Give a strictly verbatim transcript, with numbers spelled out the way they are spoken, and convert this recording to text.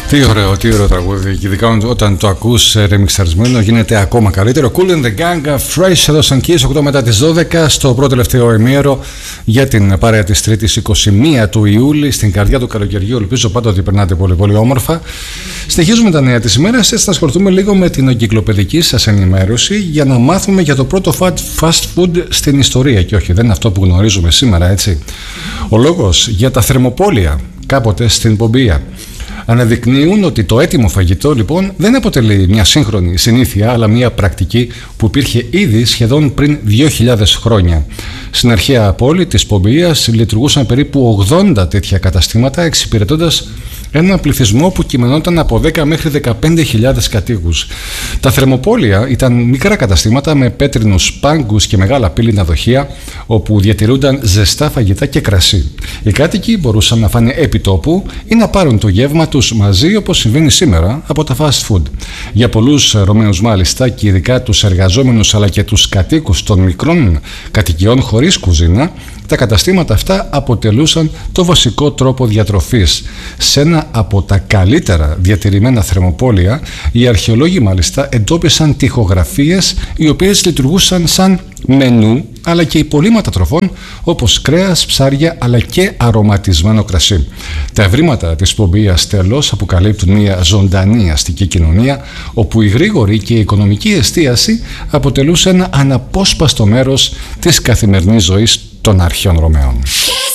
Τι ωραίο, τι ωραίο τραγούδι. Και ειδικά όταν το ακούς ρεμιξαρισμένο γίνεται ακόμα καλύτερο. Kool and the Gang, Fresh εδώ σαν Kiss, οκτώ μετά τις δώδεκα, στο πρώτο τελευταίο ημίωρο για την παρέα της Τρίτης εικοστή πρώτη του Ιούλη, στην καρδιά του καλοκαιριού. Ελπίζω πάντα ότι περνάτε πολύ πολύ όμορφα. Συνεχίζουμε τα νέα της ημέρας. Έτσι θα ασχοληθούμε λίγο με την εγκυκλοπαιδική σας ενημέρωση για να μάθουμε για το πρώτο fast food στην ιστορία. Και όχι, δεν είναι αυτό που γνωρίζουμε σήμερα, έτσι. Ο λόγος για τα θερμοπόλια κάποτε στην Πομπία αναδεικνύουν ότι το έτοιμο φαγητό λοιπόν δεν αποτελεί μια σύγχρονη συνήθεια, αλλά μια πρακτική που υπήρχε ήδη σχεδόν πριν δύο χιλιάδες χρόνια. Στην αρχαία πόλη της Πομπίας λειτουργούσαν περίπου ογδόντα τέτοια καταστήματα, εξυπηρετώντας έναν πληθυσμό που κειμενόταν από δέκα μέχρι δεκαπέντε χιλιάδες κατοίκους. Τα θερμοπόλια ήταν μικρά καταστήματα με πέτρινους πάγκους και μεγάλα πύληνα δοχεία, όπου διατηρούνταν ζεστά φαγητά και κρασί. Οι κάτοικοι μπορούσαν να φάνε επί τόπου ή να πάρουν το γεύμα τους μαζί, όπως συμβαίνει σήμερα από τα fast food. Για πολλούς Ρωμαίους μάλιστα, και ειδικά τους εργαζόμενους αλλά και τους κατοίκους των μικρών κατοικιών χωρίς κουζίνα, τα καταστήματα αυτά αποτελούσαν το βασικό τρόπο διατροφής. Σε ένα από τα καλύτερα διατηρημένα θερμοπόλια, οι αρχαιολόγοι μάλιστα εντόπισαν τοιχογραφίες οι οποίες λειτουργούσαν σαν μενού, αλλά και υπολείμματα τροφών όπως κρέας, ψάρια αλλά και αρωματισμένο κρασί. Τα ευρήματα της Πομπίας τέλος αποκαλύπτουν μια ζωντανή αστική κοινωνία, όπου η γρήγορη και η οικονομική εστίαση αποτελούσε ένα αναπόσπαστο μέρος της καθημερινής ζωής των αρχαίων Ρωμαίων.